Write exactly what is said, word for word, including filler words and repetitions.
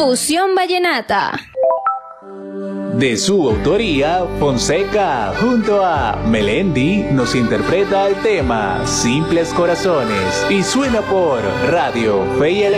Fusión Vallenata. De su autoría, Fonseca junto a Melendi nos interpreta el tema Simples Corazones y suena por Radio Fe y Alegría.